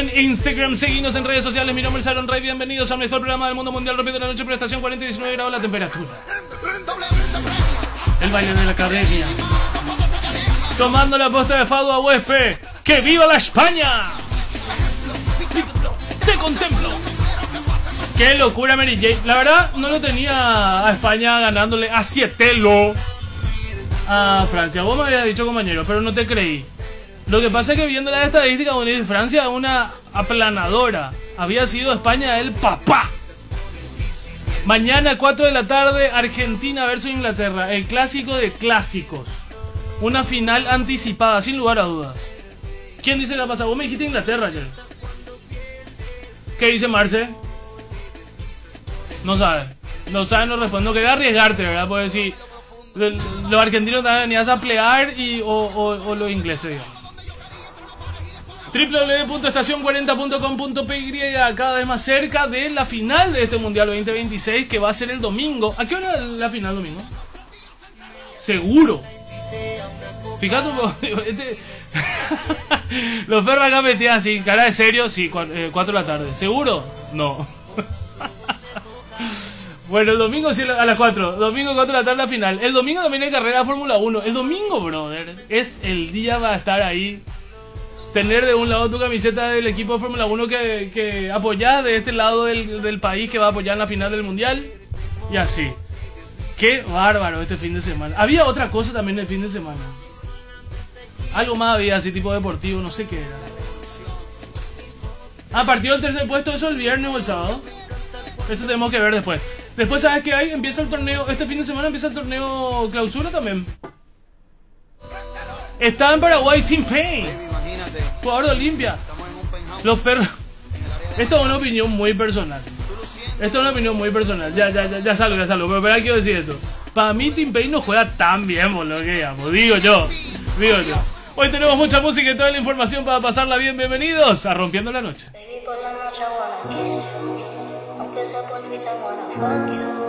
en Instagram, seguinos en redes sociales. Mi nombre es Aaron Rey, bienvenidos al mejor programa del mundo mundial, rompiendo la noche por estación 40 y 19 grados la temperatura. El baile de la academia. Tomando la posta de Fado a Huespe. ¡Que viva la España! Te contemplo. ¡Qué locura, Mary Jane! La verdad, no lo tenía a España ganándole a 7-0 a Francia. Vos me habías dicho, compañero, pero no te creí. Lo que pasa es que viendo las estadísticas, Francia es una aplanadora. Había sido España el papá. Mañana 4 de la tarde, Argentina versus Inglaterra. El clásico de clásicos. Una final anticipada, sin lugar a dudas. ¿Quién dice la pasada? Vos me dijiste Inglaterra ayer. ¿Qué dice Marce? No sabe. No sabe, no responde. No quería arriesgarte, ¿verdad? Porque si los argentinos venían a plegar o los ingleses, digamos. www.estacion40.com.py, cada vez más cerca de la final de este Mundial 2026, que va a ser el domingo. ¿A qué hora es la final domingo? Seguro. Fíjate un poco. Los perros acá metían así, cara de serio, sí, 4 de la tarde. ¿Seguro? No. Bueno, el domingo sí, a las 4. Domingo 4 de la tarde la final. El domingo también hay carrera de Fórmula 1. El domingo, brother, es el día para estar ahí. Tener de un lado tu camiseta del equipo de Fórmula 1 que apoyás, de este lado del país que va a apoyar en la final del Mundial. Y así. Qué bárbaro este fin de semana. Había otra cosa también el fin de semana. Algo más había, así tipo deportivo, no sé qué era. Partido del tercer puesto, eso el viernes o el sábado. Eso tenemos que ver después. Después, ¿sabes qué hay? Empieza el torneo, este fin de semana empieza el torneo clausura también. Está en Paraguay Team Pain, jugador de Olimpia. Los perros. Esto es una opinión muy personal. Ya salgo. Pero espera, quiero decir esto. Para mí Team Pain no juega tan bien, boludo, que digamos. Digo yo. Hoy tenemos mucha música y toda la información para pasarla bien. Bienvenidos a Rompiendo la Noche.